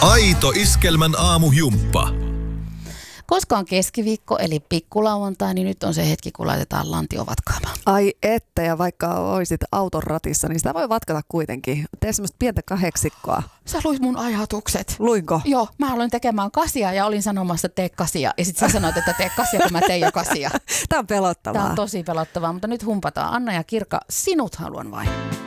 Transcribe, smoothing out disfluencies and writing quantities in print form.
Aito Iskelmän aamujumppa. Koska on keskiviikko eli pikkulauantai, niin nyt on se hetki, kun laitetaan lantio vatkaamaan. Ai että, ja vaikka olisit auton ratissa, niin sitä voi vatkata kuitenkin. Tee semmoista pientä kahdeksikkoa. Sä luit mun ajatukset. Luinko? Joo, mä aloin tekemään kasia ja olin sanomassa tee kasia. Ja sit sä sanoit, että tee kasia, kun mä tein jo kasia. Tää on pelottavaa. Tää on tosi pelottavaa, mutta nyt humpataan. Anna ja Kirka, sinut haluan vain.